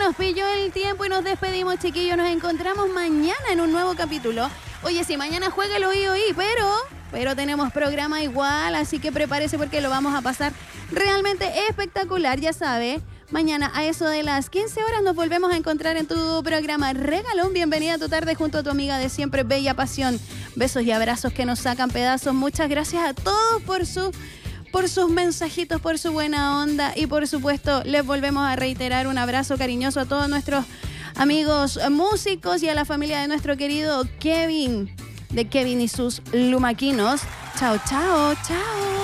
nos pilló el tiempo y nos despedimos, chiquillos. Nos encontramos mañana en un nuevo capítulo. Oye, si mañana juega el oí, pero tenemos programa igual, así que prepárese porque lo vamos a pasar realmente espectacular, ya sabe. Mañana a eso de las 15 horas nos volvemos a encontrar en tu programa Regalón. Bienvenida a tu tarde junto a tu amiga de siempre, Bella Pasión. Besos y abrazos que nos sacan pedazos. Muchas gracias a todos por sus mensajitos, por su buena onda y por supuesto les volvemos a reiterar un abrazo cariñoso a todos nuestros amigos músicos y a la familia de nuestro querido Kevin, de Kevin y sus Lumaquinos. Chao, chao, chao.